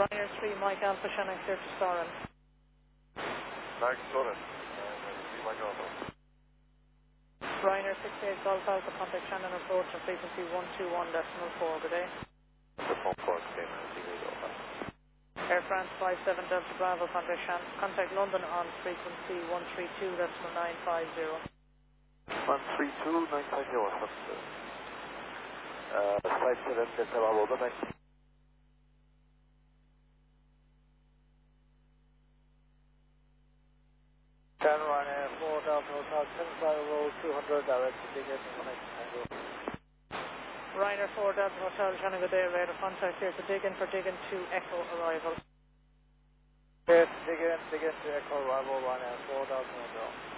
Ryanair 3 Mike Alpha Shannon clear to Starin. Mike Soren, 3 Mike Alpha. Ryanair 68 Golf Alpha, contact Shannon approach on frequency 121.4, good day. The phone call came and TV Golf Alpha. Air France 57 Delta Bravo, contact London on frequency 132.950. 132.950, Flight 7 Delta Bravo, bye-bye. Can Ryanair 4 Delta Hotel, 10 roll 200, direct to Diggin, connection angle. Ryanair 4 Delta Hotel, Shannon, good day, radar contact here to Diggin for Diggin to Echo arrival. Yes, Diggin to Echo arrival, Ryanair 4 Delta Hotel.